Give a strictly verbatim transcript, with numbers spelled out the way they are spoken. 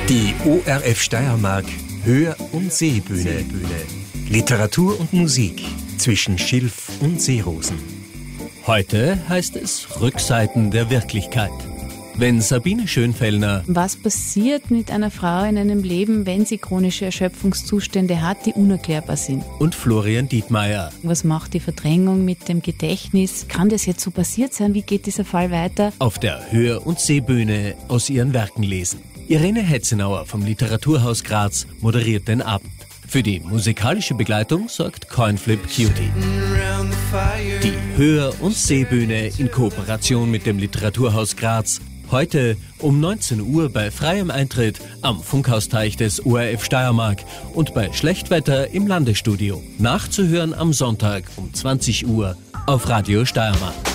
Die O R F Steiermark Hör- und Seebühne. Literatur und Musik zwischen Schilf und Seerosen. Heute heißt es Rückseiten der Wirklichkeit. Wenn Sabine Schönfellner Was passiert mit einer Frau in einem Leben, wenn sie chronische Erschöpfungszustände hat, die unerklärbar sind? und Florian Dietmeier Was macht die Verdrängung mit dem Gedächtnis? Kann das jetzt so passiert sein? Wie geht dieser Fall weiter? auf der Hör- und Seebühne aus ihren Werken lesen. Irene Hetzenauer vom Literaturhaus Graz moderiert den Abend. Für die musikalische Begleitung sorgt Coinflip Cutie. Die Hör- und Seebühne in Kooperation mit dem Literaturhaus Graz. Heute um neunzehn Uhr bei freiem Eintritt am Funkhausteich des O R F Steiermark und bei Schlechtwetter im Landesstudio. Nachzuhören am Sonntag um zwanzig Uhr auf Radio Steiermark.